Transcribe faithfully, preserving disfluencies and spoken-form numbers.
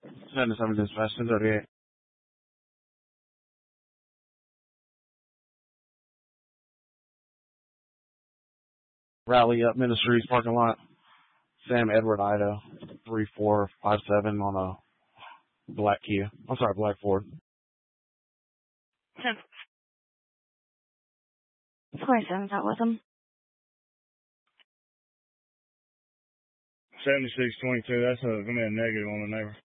seventy-seven dispatch, ten thirty-eight. Rally up Ministries parking lot. Sam Edward Ida, three four five seven on a black Kia. I'm sorry, black Ford. twenty-seven's out with him. seventy-six twenty-two, that's a, gonna be a negative on the neighbor.